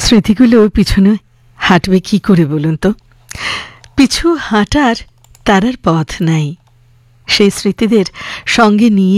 স্মৃতিগুলো পিছনে হাঁটবে কি করে বলুন তো? পিছু হাঁটার তার আর পথ নাই। সেই স্মৃতিদের সঙ্গে নিয়ে